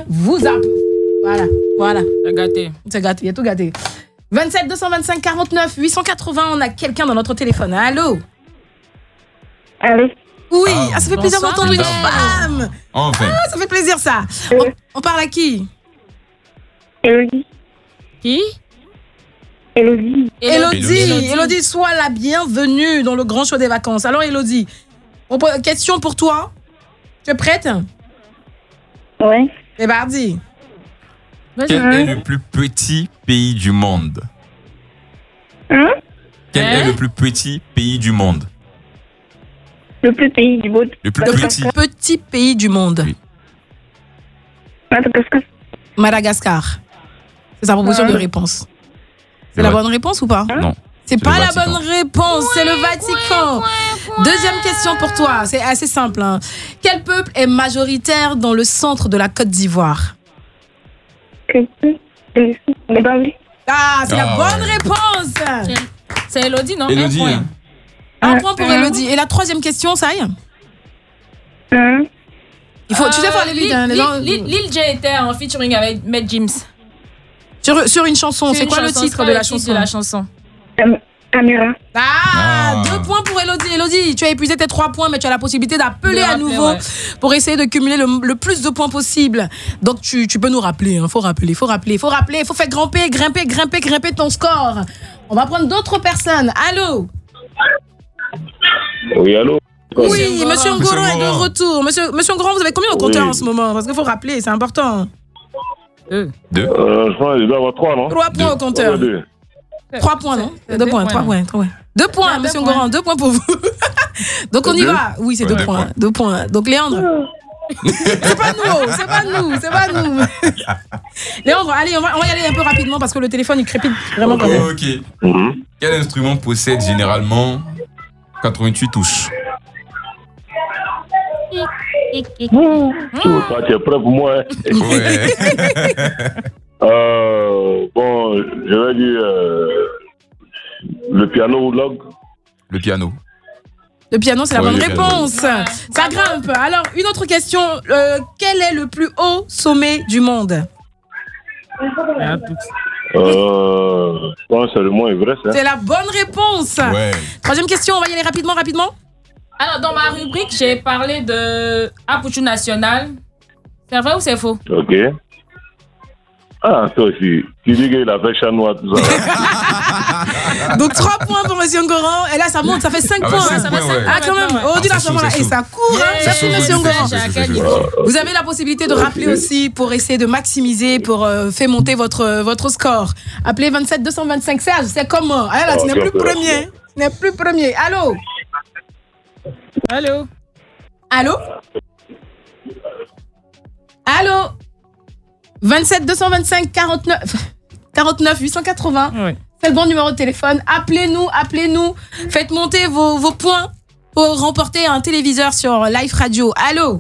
vous a... Voilà. C'est gâté. C'est gâté, il y a tout gâté. 27 225 49 880, on a quelqu'un dans notre téléphone. Allô? Allô? Oui, ça fait plaisir d'entendre une Bonsoir. femme. Enfin. Ça fait plaisir ça. On parle à qui? Elodie. Qui? Elodie, sois la bienvenue dans le grand show des vacances. Alors Elodie, question pour toi. Tu es prête? Ouais. C'est parti. Quel est le plus petit pays du monde? Hein? Quel est le plus petit pays du monde? Le plus pays du monde. Le plus petit. Petit pays du monde. Oui. Madagascar. Madagascar. C'est sa proposition de réponse. C'est la bonne réponse ou pas? Non. C'est pas la Vatican. bonne réponse, c'est le Vatican. Deuxième question pour toi, c'est assez simple. Hein. Quel peuple est majoritaire dans le centre de la Côte d'Ivoire? Les Baoulés. Ah, c'est la bonne réponse. C'est Elodie, non? Elodie, Un point. Un point pour Elodie. Et la troisième question, ça y est? Il faut, tu sais, faut aller vite. Hein, Lil J était en featuring avec Matt James. sur une chanson, c'est quoi le titre de la chanson? Amira. Ah, 2 points pour Elodie. Elodie, tu as épuisé tes 3 points, mais tu as la possibilité d'appeler à nouveau pour essayer de cumuler le plus de points possible. Donc, tu peux nous rappeler. Faut rappeler. Faut faire grimper ton score. On va prendre d'autres personnes. Allô? Oui, allô? Oui, Monsieur Ngoro est de Ngoro. retour. Monsieur Ngoro, vous avez combien au compteur en ce moment? Parce qu'il faut rappeler, c'est important. 2. Je crois qu'il doit y avoir 3, non? 3 points au compteur. 3 points, non? 2 points, 3 points. 2 points, Monsieur Ngoro, 2 points pour vous. Donc on y va. Oui, c'est 2 points. 2 points. Donc Léandre. C'est pas nous. Léandre, allez, on va y aller un peu rapidement parce que le téléphone il crépite vraiment quand même. Ok. Quel instrument possède généralement 88 touches? Tu es prêt pour moi? Hein? Ouais. Bon, je vais dire le piano ou l'orgue. Le piano. Le piano, c'est la bonne le réponse. Ça grimpe. Alors, une autre question. Quel est le plus haut sommet du monde? Je pense que c'est le mot Everest. Hein? C'est la bonne réponse. Ouais. Troisième question, on va y aller rapidement. Alors, dans ma rubrique, j'ai parlé de Apuchu National. C'est vrai ou c'est faux? Ok. Ah, toi aussi. Tu dis qu'il a fait chat noir, tout ça. Donc, 3 points pour Monsieur Ngoran. Et là, ça monte, ça fait 5 points. cinq points, ouais. Ah, quand même. Oh, dis là, ça va. Et ça court. Merci, Monsieur Ngoran. Vous avez la possibilité de rappeler aussi pour essayer de maximiser, pour faire monter votre score. Appelez 27 225 Serge, c'est comment? Ah là, tu n'es plus premier. Allô? 27 225 49 880. Oui. C'est le bon numéro de téléphone. Appelez-nous. Faites monter vos points pour remporter un téléviseur sur Live Radio. Allô?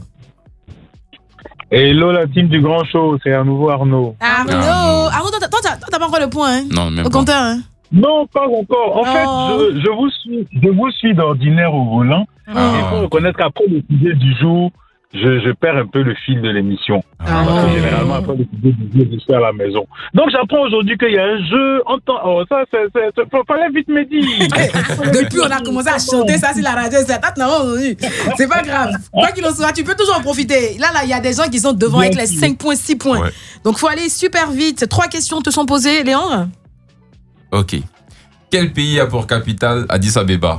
Hello la team du Grand Show, c'est à nouveau Arnaud. Arnaud, toi, t'as pas encore le point, hein? Non, même Au pas. compteur, hein? Non, pas encore. En fait, je vous suis d'ordinaire au volant. Et il faut reconnaître qu'après le sujet du jour, je perds un peu le fil de l'émission. Parce que généralement, après le sujet du jour, je suis à la maison. Donc, j'apprends aujourd'hui qu'il y a un jeu en temps... Oh, ça, fallait vite me dire. Depuis, on a commencé à chanter ça sur la radio. C'est pas grave. Quoi qu'il en soit, tu peux toujours en profiter. Là, il y a des gens qui sont devant avec les 5 points, 6 points. Ouais. Donc, faut aller super vite. 3 questions te sont posées, Léandre? Ok. Quel pays a pour capitale Addis Abeba?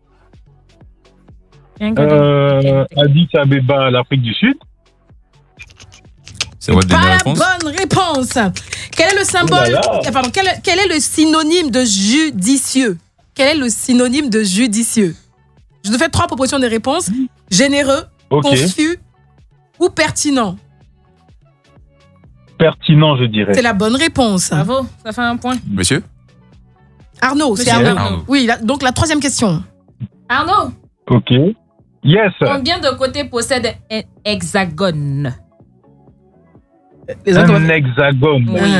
Addis Abeba, l'Afrique du Sud. C'est votre dernière Pas réponse? la bonne réponse. Quel est le symbole? Pardon, quel est le synonyme de judicieux? Quel est le synonyme de judicieux? Je te fais 3 propositions de réponses. Généreux, confus ou pertinent? Pertinent, je dirais. C'est la bonne réponse. Bravo, ça fait un point. Monsieur? Arnaud, c'est Monsieur Arnaud. Arnaud. Oui, donc la 3e question. Arnaud, Ok. Yes. combien de côtés possède un hexagone? Un hexagone. Oui.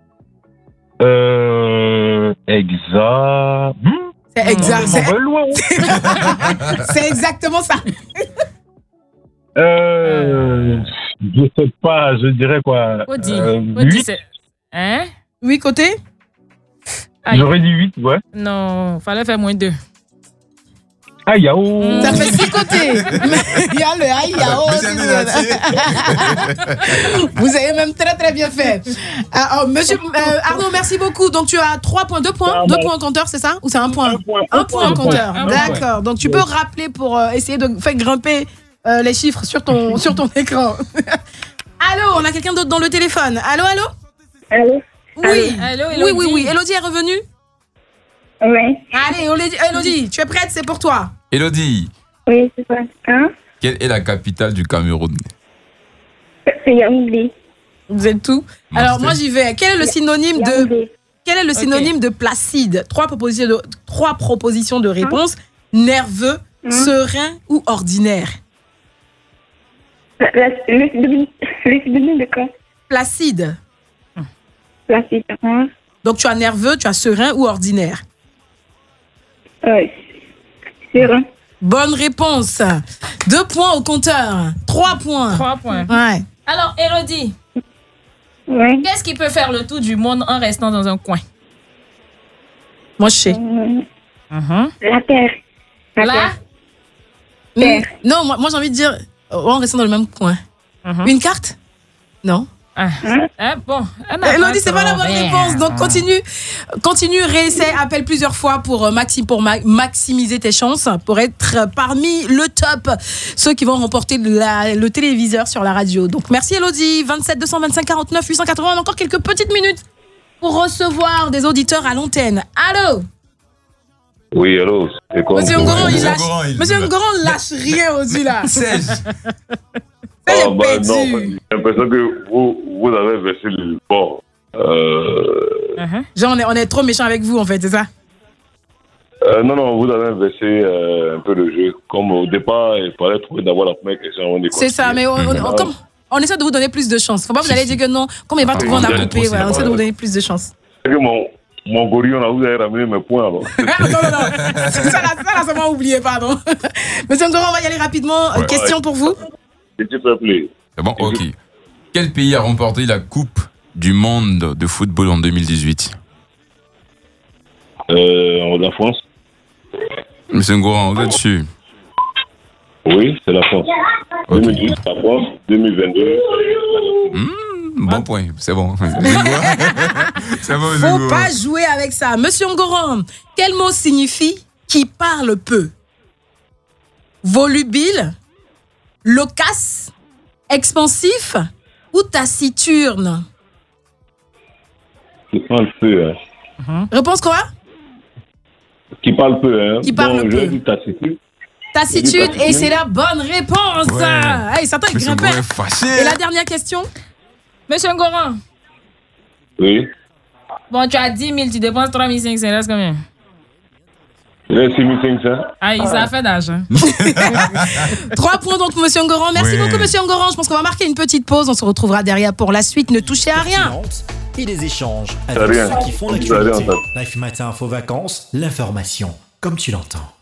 C'est exact. On va loin. C'est exactement ça. Je sais pas, je dirais quoi. Odi, 8. c'est. Hein? 8 côtés? Aïe. J'aurais dit 8, ouais. Non, fallait faire moins 2. Aïe, yao. Ça fait 6 côtés. Il y a le aïe, il y a Vous avez même très très bien fait. Monsieur Arnaud, merci beaucoup. Donc tu as 3 points, 2 points, 2 points au compteur, c'est ça? Ou c'est un point? Un point au compteur. D'accord. Donc tu peux rappeler pour essayer de faire grimper les chiffres sur ton écran. Allô, on a quelqu'un d'autre dans le téléphone. Allô? Allô? Oui. Allô, Elodie. Oui. Elodie est revenue? Oui. Allez, Elodie, tu es prête? C'est pour toi. Elodie, Oui, c'est ça. Hein? quelle est la capitale du Cameroun? C'est Yaoundé. Vous êtes tout. Alors moi j'y vais. Quel est le synonyme de Yaoundé. Quel est le synonyme de placide? 3 propositions de réponse. Nerveux, serein ou ordinaire? Le synonyme de quoi? Placide. Placide. Hein? Donc tu as nerveux, tu as serein ou ordinaire? Serein. Bonne réponse. 2 points au compteur. 3 points. 3 points. Ouais. Alors, Elodie, Oui. qu'est-ce qui peut faire le tour du monde en restant dans un coin? Moi je sais. La terre. Là? Terre. Non, moi j'ai envie de dire, on reste dans le même coin. Une carte? Non. Bon. Elodie, c'est pas la bonne réponse. Donc continue, réessaie, appelle plusieurs fois pour maximiser tes chances, pour être parmi le top, ceux qui vont remporter le téléviseur sur la radio. Donc merci Elodie, 27 225 49 880. On a encore quelques petites minutes pour recevoir des auditeurs à l'antenne. Allô? Oui, allô. C'est quoi? Monsieur Ngoran, Monsieur Ngoran lâche rien aux yeux là. Sèche. Ah, bah, non, j'ai l'impression que vous avez versé le bord. Genre on est trop méchants avec vous en fait, c'est ça? Non, vous avez inversé un peu le jeu. Comme au départ, il fallait trouver d'abord la première question. C'est ça, mais on essaie de vous donner plus de chance. Faut pas vous allez dire que non, comme il va trouver, on a coupé. On essaie de vous donner plus de chance. C'est que mon gorillon, là, vous avez ramené mes points alors. Non. Ça là, seulement oublié, pardon. Monsieur Ngoran, on va y aller rapidement. Question pour vous. C'est du fair play. C'est bon, ok. Quel pays a remporté la Coupe du monde de football en 2018? La France. Monsieur Ngoran, vous êtes sûr? Oui, c'est la France. Ok. 2010, la France. 2022. Bon point, c'est bon. C'est bon, Faut pas jouer avec ça. Monsieur Ngoran, quel mot signifie qui parle peu? Volubile, loquace, expansif ou taciturne? Qui parle peu, hein. Réponse quoi? Qui parle peu, hein. Qui parle peu. Je dis taciturne. Taciturne, et c'est la bonne réponse. Ouais. Hey, Satan, il Monsieur grimpait. Ngoran est fâché. Et la dernière question? Monsieur Ngoran, Oui. bon, tu as 10 000, tu dépenses 3 500, ça reste combien? J'ai 6500. Aïe, ça fait d'argent. 3 points donc, monsieur Ngoran. Merci beaucoup, monsieur Ngoran. Je pense qu'on va marquer une petite pause. On se retrouvera derrière pour la suite. Ne touchez à rien. Et des échanges C'est avec rien. ceux qui font C'est rien, l'actualité. en fait. Life Matin Info Vacances, l'information comme tu l'entends.